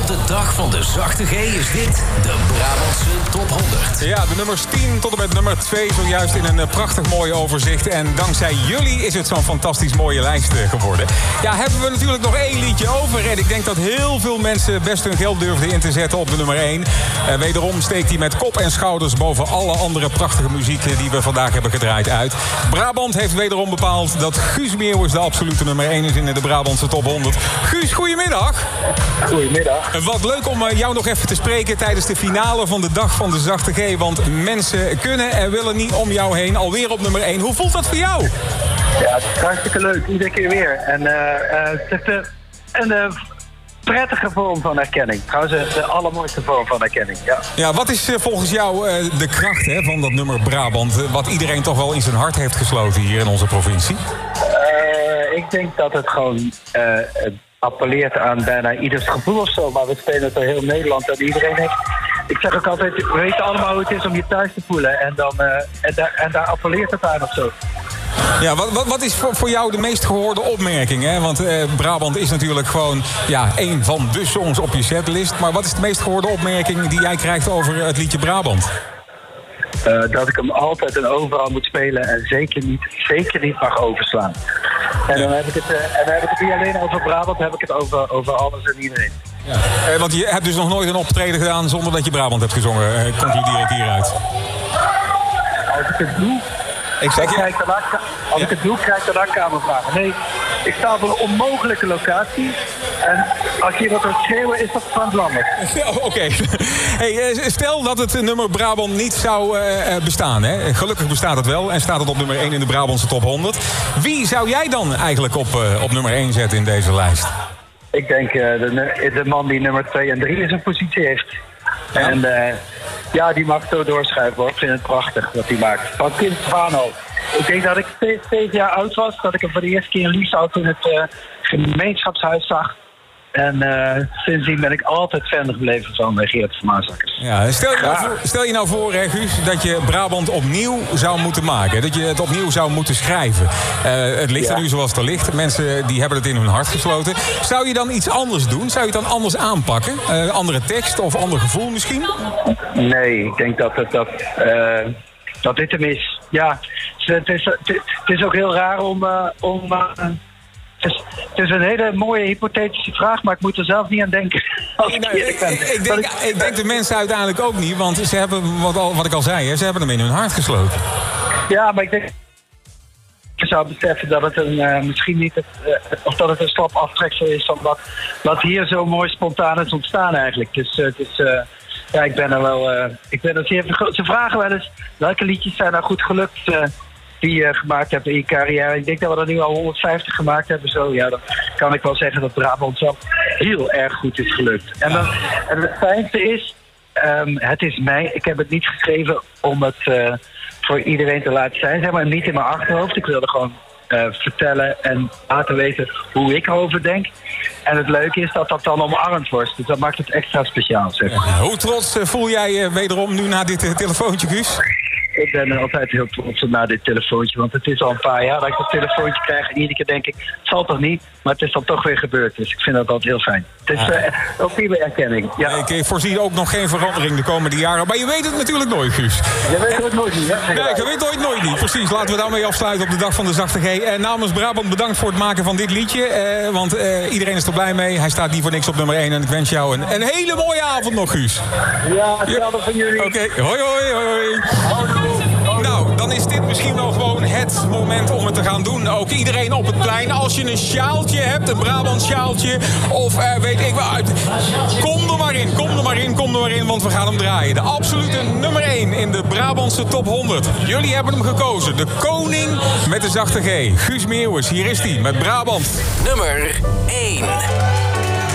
Op de dag van de zachte G is dit de Brabantse Top 100. Ja, de nummers 10 tot en met nummer 2 zojuist in een prachtig mooi overzicht. En dankzij jullie is het zo'n fantastisch mooie lijst geworden. Ja, hebben we natuurlijk nog één liedje over. En ik denk dat heel veel mensen best hun geld durfden in te zetten op de nummer 1. Wederom steekt hij met kop en schouders boven alle andere prachtige muziek die we vandaag hebben gedraaid uit. Brabant heeft wederom bepaald dat Guus Meeuwis de absolute nummer 1 is in de Brabantse Top 100. Guus, goedemiddag. Goedemiddag. Wat leuk om jou nog even te spreken tijdens de finale van de dag van de zachte G. Want mensen kunnen en willen niet om jou heen. Alweer op nummer 1. Hoe voelt dat voor jou? Ja, het is hartstikke leuk. Iedere keer weer. En het is een prettige vorm van erkenning. Trouwens, de allermooiste vorm van erkenning. Ja, ja, wat is volgens jou de kracht van dat nummer Brabant? Wat iedereen toch wel in zijn hart heeft gesloten hier in onze provincie? Ik denk dat het gewoon appelleert aan bijna ieders gevoel of zo. Maar we spelen het door heel Nederland en iedereen heeft... Ik zeg ook altijd, we weten allemaal hoe het is om je thuis te voelen. En daar appelleert het aan of zo. Ja, wat is voor jou de meest gehoorde opmerking? Hè? Want Brabant is natuurlijk gewoon een van de songs op je setlist. Maar wat is de meest gehoorde opmerking die jij krijgt over het liedje Brabant? Dat ik hem altijd en overal moet spelen en zeker niet mag overslaan. En dan heb ik het niet alleen over Brabant, heb ik het over alles en iedereen. Ja. Want je hebt dus nog nooit een optreden gedaan zonder dat je Brabant hebt gezongen. Concludeer ik hieruit. Als ik het doe... Als ik het doe, krijg ik daarna kamervragen. Nee, ik sta op een onmogelijke locatie. En als je wat wilt schreeuwen, is dat Frans Lammers. Oké. Hey, stel dat het nummer Brabant niet zou bestaan. Hè? Gelukkig bestaat het wel en staat het op nummer 1 in de Brabantse Top 100. Wie zou jij dan eigenlijk op nummer 1 zetten in deze lijst? Ik denk de man die nummer 2 en 3 in zijn positie heeft. Ja? En die mag zo doorschuiven hoor. Ik vind het prachtig wat hij maakt. Van kind af aan al. Ik denk dat ik 7 jaar oud was. Dat ik hem voor de eerste keer in Lieshout in het gemeenschapshuis zag. En sindsdien ben ik altijd fan gebleven van Geert van Maasakkers. Ja, stel je nou voor, Guus, dat je Brabant opnieuw zou moeten maken. Dat je het opnieuw zou moeten schrijven. Het ligt er nu zoals het er ligt. Mensen die hebben het in hun hart gesloten. Zou je dan iets anders doen? Zou je het dan anders aanpakken? Andere tekst of ander gevoel misschien? Nee, ik denk dat dit hem is. Ja, het is ook heel raar om het is een hele mooie hypothetische vraag, maar ik moet er zelf niet aan denken. Ik denk de mensen uiteindelijk ook niet, want ze hebben, wat ik al zei, ze hebben hem in hun hart gesloten. Ja, maar ik denk... Je zou beseffen dat het misschien niet of dat het een slap aftreksel is van wat hier zo mooi spontaan is ontstaan eigenlijk. Dus ik ben er wel... Ze vragen wel eens welke liedjes zijn nou goed gelukt die je gemaakt hebt in je carrière. Ik denk dat we er nu al 150 gemaakt hebben. Zo, ja, dan kan ik wel zeggen dat Brabant zelf heel erg goed is gelukt. En het fijnste is, het is mij. Ik heb het niet geschreven om het voor iedereen te laten zijn, zeg maar, niet in mijn achterhoofd. Ik wilde gewoon vertellen en laten weten hoe ik erover denk. En het leuke is dat dat dan omarmd wordt. Dus dat maakt het extra speciaal, zeg maar. Hoe trots voel jij wederom nu na dit telefoontje, Guus? Ik ben altijd heel trots na dit telefoontje. Want het is al een paar jaar dat ik dat telefoontje krijg. En iedere keer denk ik, het zal toch niet. Maar het is dan toch weer gebeurd. Dus ik vind dat altijd heel fijn. Het is ultieme erkenning. Ja. Ik voorzie ook nog geen verandering de komende jaren. Maar je weet het natuurlijk nooit, Guus. Je weet het nooit niet, hè? Nee, je weet het nooit niet. Precies, laten we daarmee afsluiten op de dag van de zachte G. Namens Brabant bedankt voor het maken van dit liedje. Want iedereen is er blij mee. Hij staat niet voor niks op nummer 1. En ik wens jou een hele mooie avond nog, Guus. Ja, hetzelfde van jullie. Oké, hoi. Nou, dan is dit misschien wel gewoon het moment om het te gaan doen. Ook iedereen op het plein. Als je een sjaaltje hebt, een Brabant sjaaltje, of weet ik wat. Kom er maar in, want we gaan hem draaien. De absolute nummer 1 in de Brabantse Top 100. Jullie hebben hem gekozen. De koning met de zachte G. Guus Meeuwis, hier is hij met Brabant. Nummer 1.